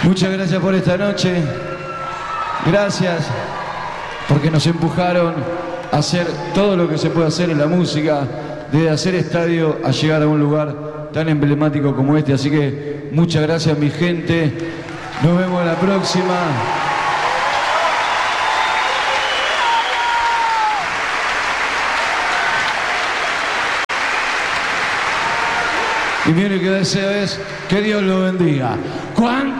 Muchas gracias por esta noche. Gracias porque nos empujaron a hacer todo lo que se puede hacer en la música, desde hacer estadio a llegar a un lugar tan emblemático como este. Así que muchas gracias, mi gente. Nos vemos la próxima. Y mi único deseo es que Dios lo bendiga.